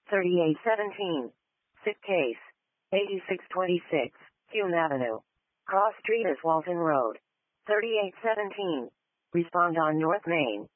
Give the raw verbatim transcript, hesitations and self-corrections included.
thirty-eight seventeen. Sick case. eighty-six twenty-six. Hume Avenue. Cross Street is Walton Road. thirty-eight seventeen. Respond on North Main.